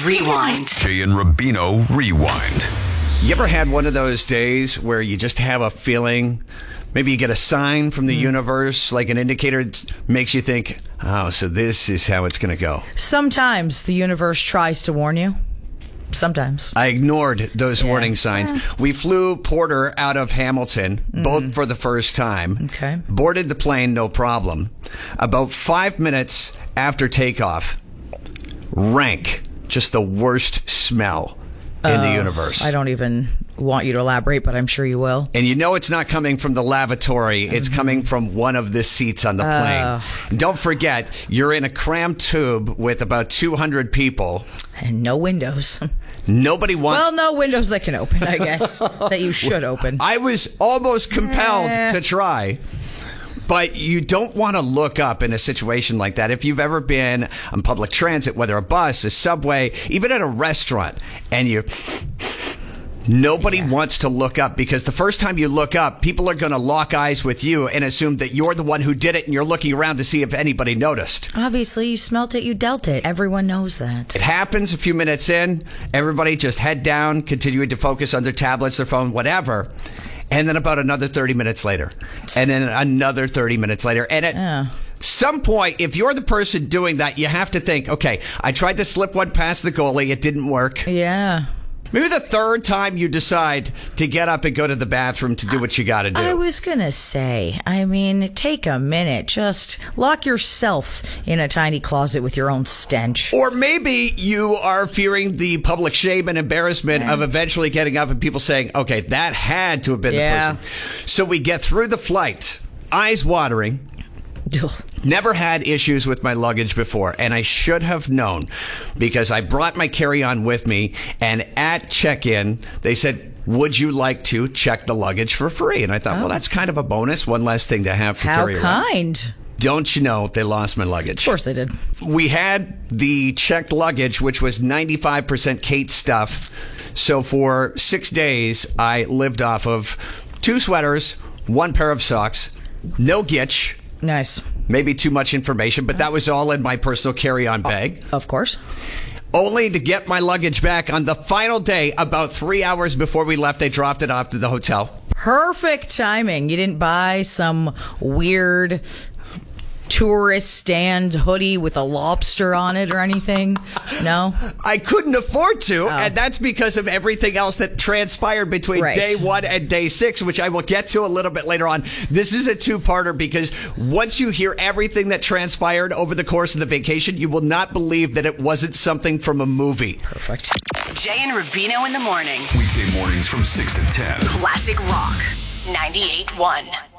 Rewind. Jay and Rubino Rewind. You ever had one of those days where you just have a feeling? Maybe you get a sign from the universe, like an indicator that makes you think, oh, so this is how it's going to go. Sometimes the universe tries to warn you. Sometimes. I ignored those warning signs. We flew Porter out of Hamilton, both for the first time. Okay. Boarded the plane, no problem. About 5 minutes after takeoff, rank, just the worst smell in the universe. I don't even want you to elaborate, but I'm sure you will. And you know it's not coming from the lavatory. It's coming from one of the seats on the plane. Don't forget, you're in a crammed tube with about 200 people. And no windows. Nobody wants... Well, no windows that can open, I guess, that you should open. I was almost compelled to try. But you don't want to look up in a situation like that. If you've ever been on public transit, whether a bus, a subway, even at a restaurant, and nobody wants to look up, because the first time you look up, people are going to lock eyes with you and assume that you're the one who did it, and you're looking around to see if anybody noticed. Obviously, you smelt it, you dealt it. Everyone knows that. It happens a few minutes in. Everybody just head down, continuing to focus on their tablets, their phone, whatever. And then about another 30 minutes later. And then another 30 minutes later. And at some point, if you're the person doing that, you have to think, okay, I tried to slip one past the goalie. It didn't work. Yeah. Maybe the third time you decide to get up and go to the bathroom to do what you got to do. I was going to say, I mean, take a minute. Just lock yourself in a tiny closet with your own stench. Or maybe you are fearing the public shame and embarrassment of eventually getting up and people saying, okay, that had to have been the person. So we get through the flight, eyes watering. Never had issues with my luggage before, and I should have known, because I brought my carry-on with me, and at check-in, they said, would you like to check the luggage for free? And I thought, well, that's kind of a bonus, one less thing to have to carry around. How kind. Don't you know they lost my luggage? Of course they did. We had the checked luggage, which was 95% Kate stuff. So for 6 days, I lived off of 2 sweaters, 1 pair of socks, no gitch. Nice. Maybe too much information, but that was all in my personal carry-on bag. Of course. Only to get my luggage back on the final day, about 3 hours before we left. They dropped it off to the hotel. Perfect timing. You didn't buy some weird tourist stand hoodie with a lobster on it or anything? No? I couldn't afford to, and that's because of everything else that transpired between day 1 and day 6, which I will get to a little bit later on. This is a two-parter, because once you hear everything that transpired over the course of the vacation, you will not believe that it wasn't something from a movie. Perfect. Jay and Rubino in the morning. Weekday mornings from 6 to 10. Classic Rock 98.1.